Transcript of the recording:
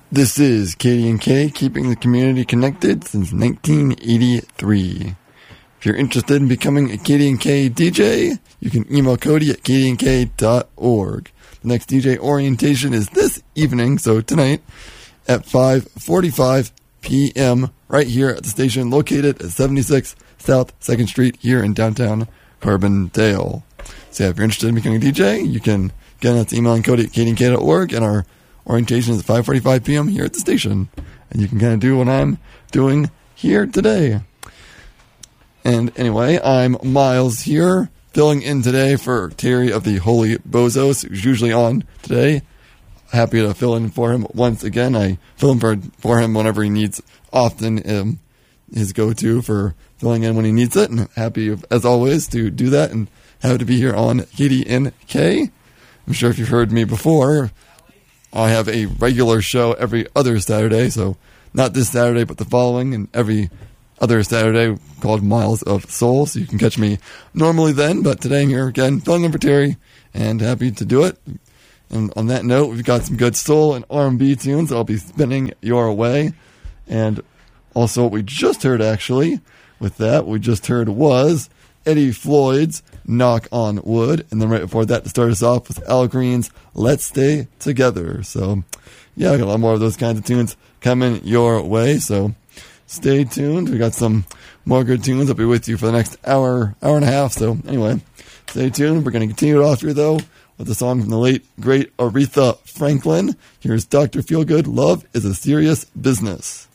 This is KDNK, keeping the community connected since 1983. If you're interested in becoming a KDNK DJ, you can email Cody at kdnk.org. The next DJ orientation is this evening, so tonight, at 5:45 p.m. right here at the station located at 76 South 2nd Street here in downtown Carbondale. So yeah, if you're interested in becoming a DJ, you can get us emailing Cody at kdnk.org, and our orientation is at 5:45 p.m. here at the station. And you can kind of do what I'm doing here today. And anyway, I'm Miles here, filling in today for Terry of the Holy Bozos, who's usually on today. Happy to fill in for him once again. I fill in for him whenever he needs, often his go-to for filling in when he needs it. And happy, as always, to do that and happy to be here on KDNK. I'm sure if you've heard me before, I have a regular show every other Saturday, so not this Saturday, but the following, and every other Saturday called Miles of Soul, so you can catch me normally then, but today I'm here again, filling in for Terry, and happy to do it. And on that note, we've got some good soul and R&B tunes that I'll be spinning your way, and also what we just heard, actually, with that, what we just heard was Eddie Floyd's Knock on Wood, and then right before that, to start us off, was Al Green's Let's Stay Together. So, yeah, I got a lot more of those kinds of tunes coming your way, so stay tuned. We got some more good tunes. I'll be with you for the next hour and a half, so anyway, stay tuned. We're going to continue it off here, though, with a song from the late, great Aretha Franklin. Here's Dr. Feelgood, Love is a Serious Business.